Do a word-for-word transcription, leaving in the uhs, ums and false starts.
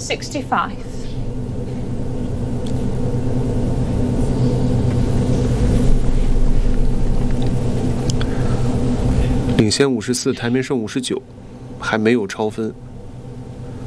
sixty-five. 领先五十四，台面剩五十九，还没有超分。